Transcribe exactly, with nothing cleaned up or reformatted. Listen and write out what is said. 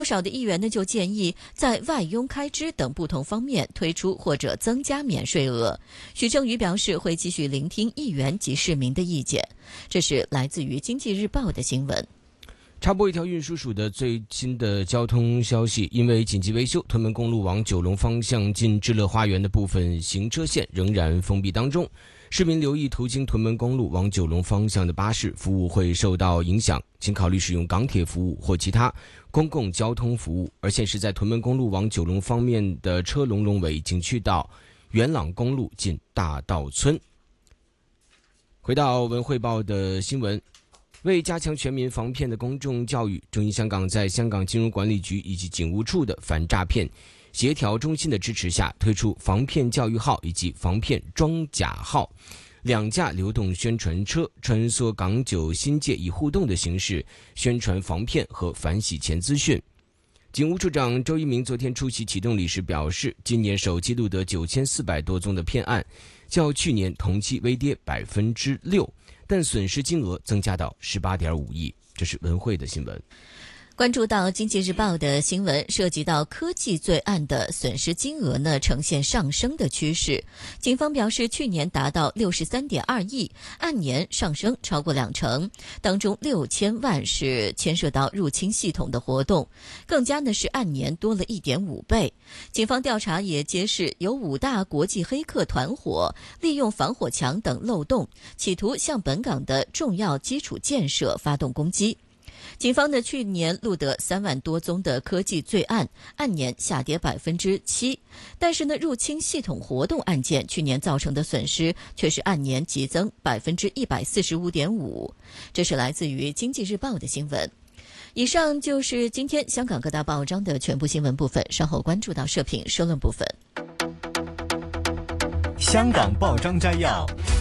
不少的议员呢就建议在外佣开支等不同方面推出或者增加免税额。许正宇表示会继续聆听议员及市民的意见。这是来自于经济日报的新闻。 插播一条运输署的最新的交通消息，因为紧急维修，屯门公路往九龙方向近智乐花园的部分行车线仍然封闭当中。市民留意途经屯门公路往九龙方向的巴士服务会受到影响，请考虑使用港铁服务或其他公共交通服务。而现时在屯门公路往九龙方面的车龙龙尾已经去到元朗公路近大道村。回到文汇报的新闻，为加强全民防骗的公众教育，中英香港在香港金融管理局以及警务处的反诈骗协调中心的支持下，推出防骗教育号以及防骗装甲号两架流动宣传车，穿梭港九新界，以互动的形式宣传防骗和反洗钱资讯。警务处长周一鸣昨天出席启动礼时表示，今年首季录得九千四百多宗的骗案，较去年同期微跌百分之六，但损失金额增加到十八点五亿。这是文汇的新闻。 关注到经济日报的新闻，涉及到科技罪案的损失金额呢呈现上升的趋势。警方表示，去年达到六十三点二亿，按年上升超过两成，当中六千万是牵涉到入侵系统的活动，更加呢是按年多了一点五倍。警方调查也揭示，有五大国际黑客团伙利用防火墙等漏洞，企图向本港的重要基础建设发动攻击。警方呢去年录得三万多宗的科技罪案，按年下跌百分之七，但是呢，入侵系统活动案件去年造成的损失却是按年急增百分之一百四十五点五。这是来自于经济日报的新闻。以上就是今天香港各大报章的全部新闻部分，稍后关注到社评社论部分。 香港报章摘要。